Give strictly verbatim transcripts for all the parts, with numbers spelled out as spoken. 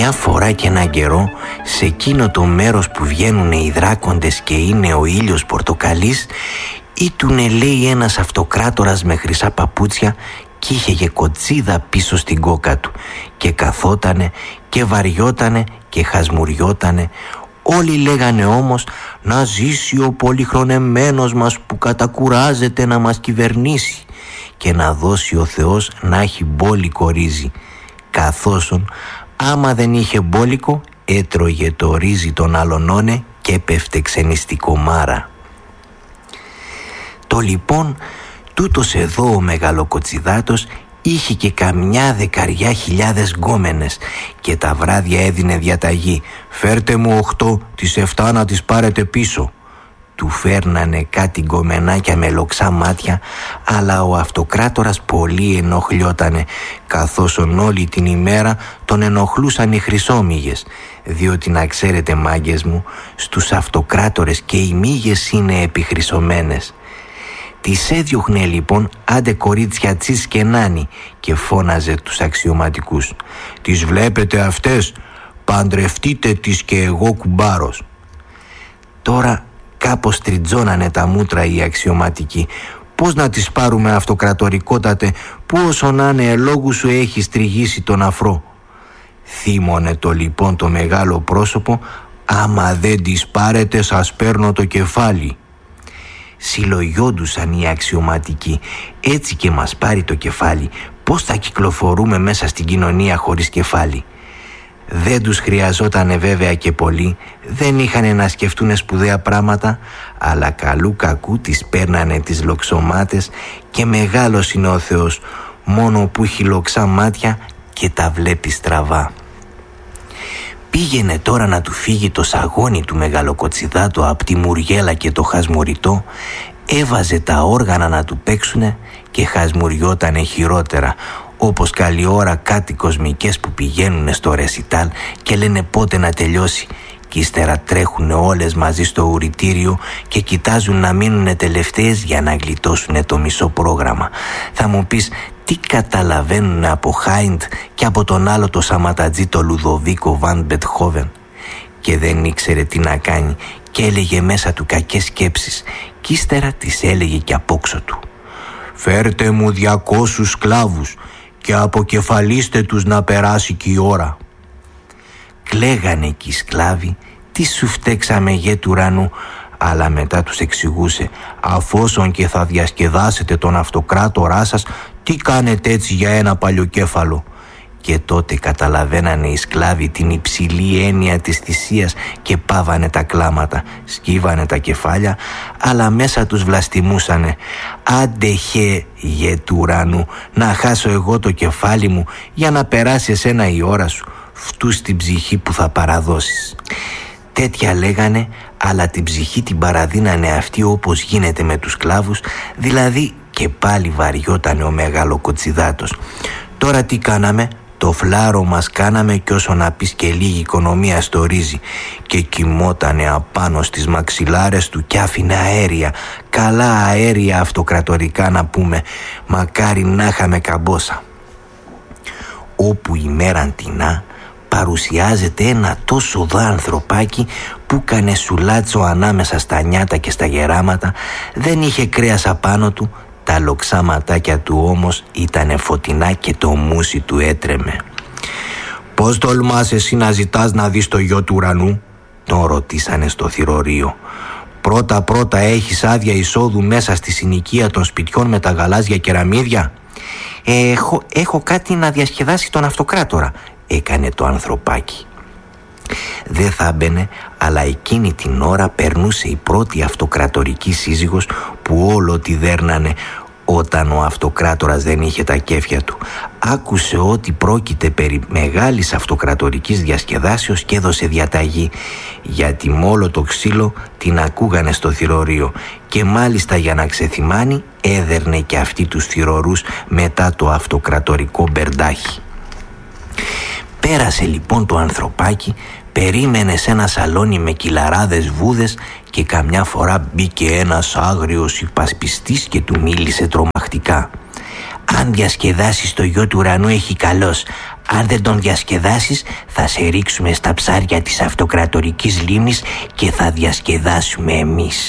Μια φορά και έναν καιρό, σε εκείνο το μέρος που βγαίνουν οι δράκοντες και είναι ο ήλιος πορτοκαλής, ήτουνε, λέει, ένας αυτοκράτορας με χρυσά παπούτσια κι είχε και κοτσίδα πίσω στην κόκα του και καθότανε και βαριότανε και χασμουριότανε. Όλοι λέγανε όμως να ζήσει ο πολυχρονεμένος μας που κατακουράζεται να μας κυβερνήσει και να δώσει ο Θεός να έχει μπόλικο ρύζι. Καθώσον, άμα δεν είχε μπόλικο, έτρωγε το ρύζι των αλωνώνε και έπεφτε ξενιστικό μάρα. Το λοιπόν, τούτος εδώ ο μεγαλοκοτσιδάτος είχε και καμιά δεκαριά χιλιάδες γκόμενες και τα βράδια έδινε διαταγή: «Φέρτε μου οχτώ, τις εφτά να τις πάρετε πίσω». Του φέρνανε κάτι γκομενάκια με λοξά μάτια, αλλά ο αυτοκράτορας πολύ ενοχλιότανε, καθώς όλη την ημέρα τον ενοχλούσαν οι χρυσόμυγες, διότι να ξέρετε, μάγκες μου, στους αυτοκράτορες και οι μύγες είναι επιχρυσωμένες. Τις έδιωχνε λοιπόν άντε κορίτσια τσις και νάνι και φώναζε τους αξιωματικούς: «Τις βλέπετε αυτές, παντρευτείτε τις και εγώ κουμπάρος». Τώρα κάπως τριτζώνανε τα μούτρα οι αξιωματικοί. Πώς να τις πάρουμε, αυτοκρατορικότατε, που όσο να είναι ελόγου σου έχει στριγήσει τον αφρό. Θύμωνε το λοιπόν το μεγάλο πρόσωπο: «Άμα δεν τις πάρετε σας παίρνω το κεφάλι». Συλλογιόντουσαν οι αξιωματικοί: «Έτσι και μας πάρει το κεφάλι, πώς θα κυκλοφορούμε μέσα στην κοινωνία χωρίς κεφάλι». Δεν τους χρειαζότανε βέβαια και πολύ, δεν είχανε να σκεφτούνε σπουδαία πράγματα, αλλά καλού κακού τις παίρνανε τις λοξομάτες και μεγάλος είναι ο Θεός, μόνο που έχει λοξά μάτια και τα βλέπει στραβά. Πήγαινε τώρα να του φύγει το σαγόνι του μεγαλοκοτσιδάτου από τη μουριέλα και το χασμουριτό, έβαζε τα όργανα να του παίξουνε και χασμουριότανε χειρότερα, όπως καλή ώρα κάτι κοσμικές που πηγαίνουνε στο ρεσιτάλ και λένε πότε να τελειώσει, κι ύστερα τρέχουνε όλες μαζί στο ουρητήριο και κοιτάζουν να μείνουνε τελευταίες για να γλιτώσουνε το μισό πρόγραμμα. Θα μου πεις, τι καταλαβαίνουνε από Χάιντ και από τον άλλο το σαματατζή το Λουδοβίκο Βαν Μπετχόβεν? Και δεν ήξερε τι να κάνει και έλεγε μέσα του κακές σκέψεις, κι ύστερα τις έλεγε και απόξω του: «Φέρτε μου διακόσους σκλάβους και αποκεφαλίστε τους να περάσει και η ώρα». Κλαίγανε κι οι σκλάβοι: «Τι σου φταίξαμε, γε του ουρανού», αλλά μετά τους εξηγούσε: «Αφόσον και θα διασκεδάσετε τον αυτοκράτορά σας, τι κάνετε έτσι για ένα παλιοκέφαλο?» Και τότε καταλαβαίνανε οι σκλάβοι την υψηλή έννοια της θυσίας και πάβανε τα κλάματα, σκύβανε τα κεφάλια, αλλά μέσα τους βλαστημούσανε: «Άντε χε, γε του ουρανού, να χάσω εγώ το κεφάλι μου για να περάσει εσένα η ώρα σου, φτού στην ψυχή που θα παραδώσεις». Τέτοια λέγανε, αλλά την ψυχή την παραδίνανε αυτοί όπως γίνεται με τους σκλάβους, δηλαδή και πάλι βαριότανε ο μεγαλοκοτσιδάτος. «Τώρα τι κάναμε? Το φλάρο μας κάναμε κι όσο να πεις και λίγη οικονομία στο ρύζι». Και κοιμότανε απάνω στις μαξιλάρες του κι άφηνε αέρια, καλά αέρια αυτοκρατορικά να πούμε, μακάρι να είχαμε καμπόσα. Όπου ημέραν τεινά παρουσιάζεται ένα τόσο δα ανθρωπάκι που κάνε σουλάτσο ανάμεσα στα νιάτα και στα γεράματα, δεν είχε κρέας απάνω του, τα λοξά ματάκια του όμως ήτανε φωτεινά και το μουσι του έτρεμε. «Πώς τολμάς εσύ να ζητάς να δεις το γιο του ουρανού?» τον ρωτήσανε στο θυρωρείο. «Πρώτα πρώτα έχεις άδεια εισόδου μέσα στη συνοικία των σπιτιών με τα γαλάζια κεραμίδια?» Ε, έχω, έχω κάτι να διασκεδάσει τον αυτοκράτορα», έκανε το ανθρωπάκι. Δεν θα μπαινε, αλλά εκείνη την ώρα περνούσε η πρώτη αυτοκρατορική σύζυγος που όλο τη δέρνανε όταν ο αυτοκράτορας δεν είχε τα κέφια του. Άκουσε ότι πρόκειται περί μεγάλης αυτοκρατορικής διασκεδάσεως και έδωσε διαταγή, γιατί με όλο το ξύλο την ακούγανε στο θυρωρείο και μάλιστα για να ξεθυμάνει έδερνε και αυτή τους θυρωρούς μετά το αυτοκρατορικό μπερντάχι. Πέρασε λοιπόν το ανθρωπάκι, περίμενε σε ένα σαλόνι με κυλαράδες βούδες και καμιά φορά μπήκε ένας άγριος υπασπιστής και του μίλησε τρομακτικά. Αν διασκεδάσεις το γιο του ουρανού έχει καλός. Αν δεν τον διασκεδάσεις θα σε ρίξουμε στα ψάρια της αυτοκρατορικής λίμνης και θα διασκεδάσουμε εμείς.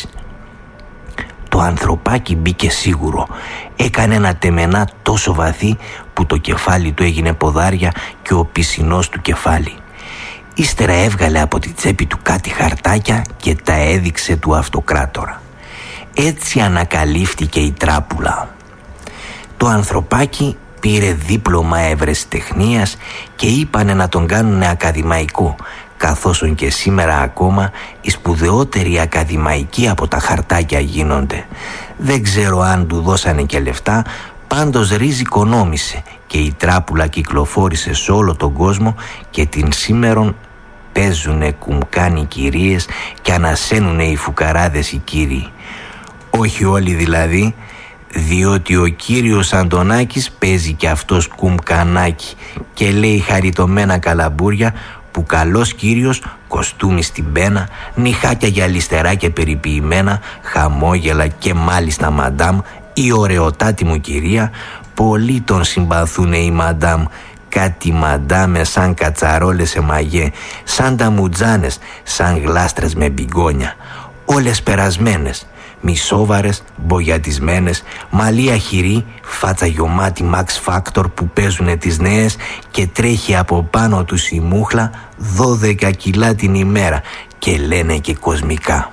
Το ανθρωπάκι μπήκε σίγουρο. Έκανε ένα τεμενά τόσο βαθύ που το κεφάλι του έγινε ποδάρια και ο πισινός του κεφάλι. Ύστερα έβγαλε από τη τσέπη του κάτι χαρτάκια και τα έδειξε του αυτοκράτορα. Έτσι ανακαλύφθηκε η τράπουλα. Το ανθρωπάκι πήρε δίπλωμα ευρεσιτεχνίας και είπανε να τον κάνουνε ακαδημαϊκό, καθώς και σήμερα ακόμα οι σπουδαιότεροι ακαδημαϊκοί από τα χαρτάκια γίνονται. Δεν ξέρω αν του δώσανε και λεφτά, πάντως ρύζι οικονόμησε και η τράπουλα κυκλοφόρησε σε όλο τον κόσμο και την σήμερον παίζουνε κουμκάνοι κυρίες και ανασένουνε οι φουκαράδες οι κύριοι. Όχι όλοι δηλαδή, διότι ο κύριος Αντωνάκης παίζει και αυτός κουμκανάκι και λέει χαριτωμένα καλαμπούρια που καλός κύριος, κοστούμι στην πένα, νυχάκια γυαλιστερά και περιποιημένα, χαμόγελα και μάλιστα μαντάμ, η ωραιοτάτη μου κυρία, πολλοί τον συμπαθούνε οι μαντάμ, κάτι μαντάμες σαν κατσαρόλες σε μαγέ, σαν ταμουτζάνες, σαν γλάστρες με μπιγκόνια, όλες περασμένες, μισόβαρες, μπογιατισμένες, μαλλί αχυρή, φάτσα γιωμάτη Max Factor που παίζουνε τις νέες και τρέχει από πάνω τους η μούχλα δώδεκα κιλά την ημέρα και λένε και κοσμικά.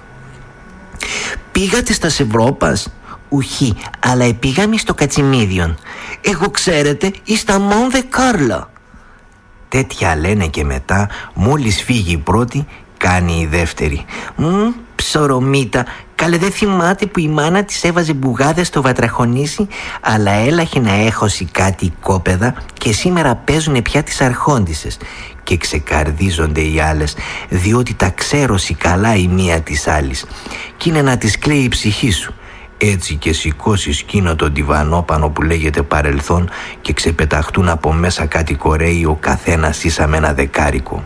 Πήγατε στα Ευρώπας? Ουχή, αλλά επήγαμε στο Κατσιμίδιον. Εγώ ξέρετε, εις τα Μοντε Κάρλο. Τέτοια λένε και μετά, μόλις φύγει η πρώτη, κάνει η δεύτερη. Μμ, ψωρομίτα, καλέ δεν θυμάται που η μάνα της έβαζε μπουγάδες στο βατραχονίσι, αλλά έλαχε να έχωσει κάτι κόπεδα και σήμερα παίζουνε πια τις αρχόντισσες. Και ξεκαρδίζονται οι άλλες, διότι τα ξέρωση καλά η μία της άλλης. Κι είναι να της κλαίει η ψυχή σου. Έτσι και σηκώσεις κείνο τον τιβανόπανο που λέγεται παρελθόν και ξεπεταχτούν από μέσα κάτι κορέοι ο καθένας ίσα με ένα δεκάρικο.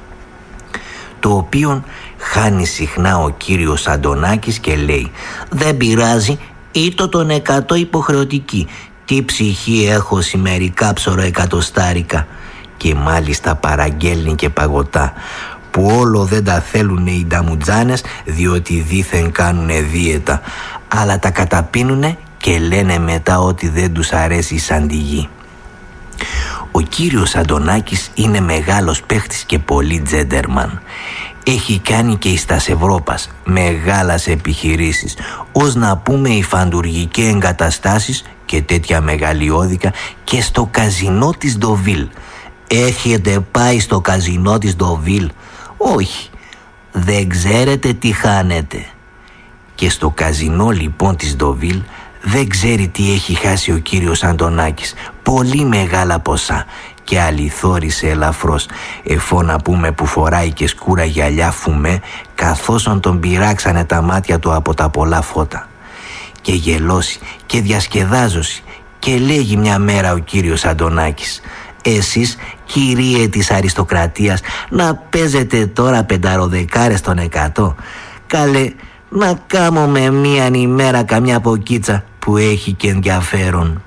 Το οποίον χάνει συχνά ο κύριος Αντωνάκης και λέει «Δεν πειράζει, ήτο τον εκατό υποχρεωτική, τι ψυχή έχω σημερικά ψωρο εκατοστάρικα». Και μάλιστα παραγγέλνει και παγωτά που όλο δεν τα θέλουνε οι νταμουτζάνες διότι δήθεν κάνουνε δίαιτα, αλλά τα καταπίνουνε και λένε μετά ότι δεν τους αρέσει σαν τη γη. Ο κύριος Αντωνάκης είναι μεγάλος παίχτης και πολύ τζέντερμαν. Έχει κάνει και εις τας Ευρώπας μεγάλες επιχειρήσεις, ως να πούμε οι φαντουργικές εγκαταστάσεις και τέτοια μεγαλειώδικα και στο καζινό της Ντοβίλ. Έχετε πάει στο καζινό της Ντοβίλ? Όχι, δεν ξέρετε τι χάνετε. Και στο καζινό λοιπόν της Ντοβίλ δεν ξέρει τι έχει χάσει ο κύριος Αντωνάκης. Πολύ μεγάλα ποσά και αληθόρισε ελαφρώς, εφό να πούμε που φοράει και σκούρα γυαλιά φουμέ, καθώς τον πειράξανε τα μάτια του από τα πολλά φώτα. Και γελώσει και διασκεδάζωση και λέγει μια μέρα ο κύριος Αντωνάκης «Εσείς κυρίε της αριστοκρατίας να παίζετε τώρα πενταροδεκάρες τον εκατό. Καλέ, να κάμω με μίαν ημέρα καμιά ποκίτσα που έχει και ενδιαφέρον».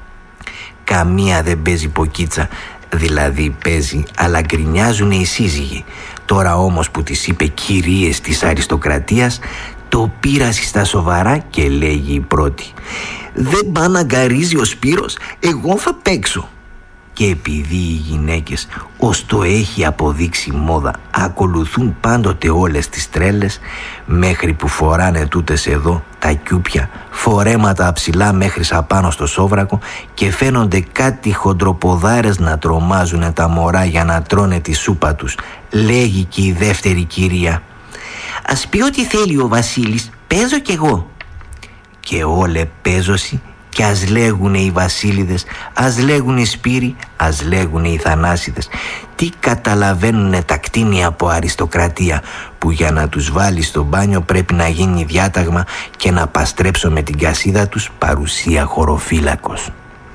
Καμία δεν παίζει ποκίτσα, δηλαδή παίζει, αλλά γκρινιάζουν οι σύζυγοι. Τώρα όμως που τις είπε κυρίες της αριστοκρατίας, το πήρασε στα σοβαρά και λέγει η πρώτη «Δεν πά να γκαρίζει ο Σπύρος, εγώ θα παίξω». Και επειδή οι γυναίκες, ως το έχει αποδείξει μόδα, ακολουθούν πάντοτε όλες τις τρέλες, μέχρι που φοράνε τούτες εδώ τα κιούπια, φορέματα αψηλά μέχρι σαπάνω στο σόβρακο και φαίνονται κάτι χοντροποδάρες να τρομάζουν τα μωρά για να τρώνε τη σούπα τους, λέγει και η δεύτερη κυρία «Ας πει ό,τι θέλει ο Βασίλης, παίζω κι εγώ». Και όλε παίζωση. Και ας λέγουνε οι Βασίλειδες, ας λέγουνε οι Σπύροι, ας λέγουνε οι Θανάσιδες. Τι καταλαβαίνουνε τα κτήνια από αριστοκρατία, που για να τους βάλει στο μπάνιο πρέπει να γίνει διάταγμα και να παστρέψω με την κασίδα τους παρουσία χωροφύλακος.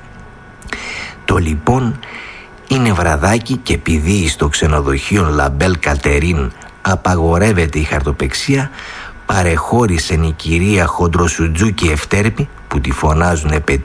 Το λοιπόν είναι βραδάκι και επειδή στο ξενοδοχείο Λαμπέλ Κατερίν απαγορεύεται η χαρτοπεξία, παρεχώρησε η κυρία Χοντροσουτζούκη Ευτέρπη, που τη φωνάζουνε